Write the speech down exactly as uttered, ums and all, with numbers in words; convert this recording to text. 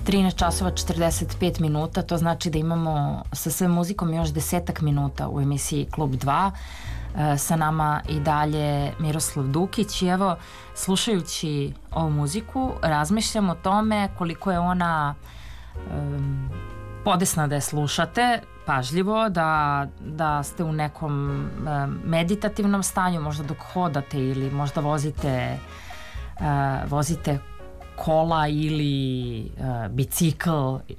trinaest časova četrdeset pet minuta, to znači da imamo sa sve muzikom još desetak minuta u emisiji Klub dva. Sa nama i dalje Miroslav Dukić i evo, slušajući ovu muziku razmišljam o tome koliko je ona um, podesna da je slušate pažljivo, da, da ste u nekom um, meditativnom stanju, možda dok hodate ili možda vozite uh, vozite kola ili uh, bicikl